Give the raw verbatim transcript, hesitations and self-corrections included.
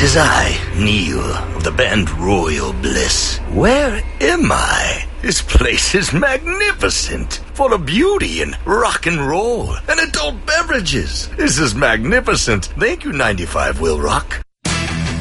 'Tis I, Neil, of the band Royal Bliss. Where am I? This place is magnificent, full of beauty and rock and roll and adult beverages. This is magnificent. Thank you, ninety-five Will Rock.